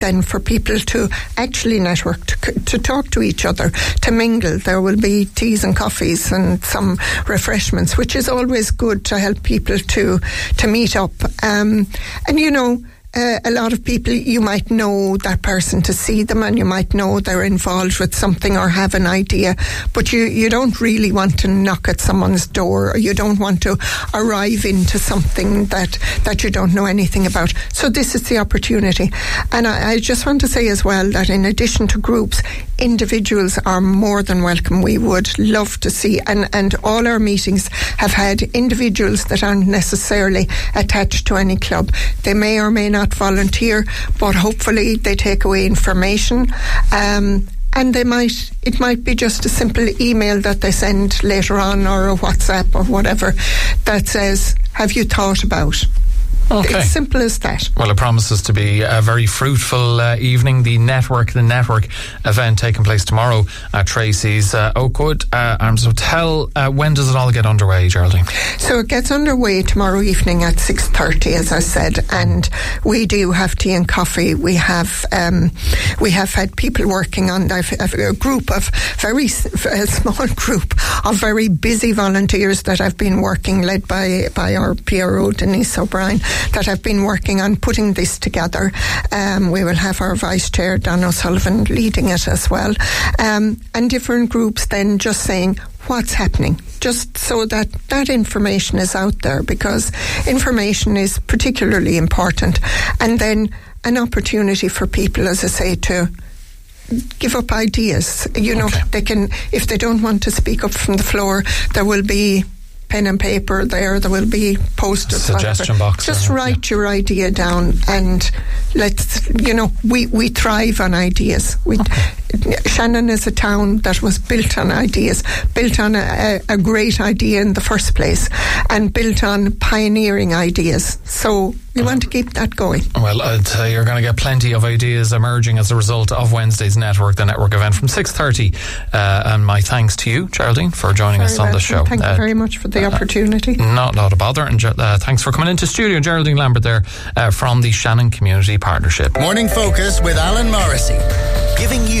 then for people to actually network, to talk to each other, to mingle. There will be teas and coffees and some refreshments, which is always good to help people to meet up. And a lot of people, you might know that person to see them, and you might know they're involved with something or have an idea, but you don't really want to knock at someone's door, or you don't want to arrive into something that you don't know anything about. So this is the opportunity. And I just want to say as well that in addition to groups, individuals are more than welcome. We would love to see, and all our meetings have had individuals that aren't necessarily attached to any club. They may or may not volunteer, but hopefully they take away information, and it might be just a simple email that they send later on, or a WhatsApp or whatever, that says, have you thought about? Okay. It's simple as that. Well, it promises to be a very fruitful evening. The network event taking place tomorrow at Tracy's Oakwood Arms Hotel. When does it all get underway, Geraldine? So it gets underway tomorrow evening at 6:30, as I said, and we do have tea and coffee. We have had people working on a group of a small group of very busy volunteers that have been working, led by our PRO Denise O'Brien, that have been working on putting this together. We will have our Vice Chair, Don O'Sullivan, leading it as well. And different groups then just saying what's happening, just so that information is out there, because information is particularly important. And then an opportunity for people, as I say, to give up ideas. They can, if they don't want to speak up from the floor, there will be pen and paper there will be posters, suggestion box. Just write your idea down, and we thrive on ideas. Shannon is a town that was built on ideas, built on a great idea in the first place, and built on pioneering ideas. So we want to keep that going. Well, I'd say you're going to get plenty of ideas emerging as a result of Wednesday's the network event from 6:30. And my thanks to you, Geraldine, for joining us on the show. Thank you very much for the opportunity. Not a bother. And thanks for coming into studio, Geraldine Lambert there from the Shannon Community Partnership. Morning Focus with Alan Morrissey, giving you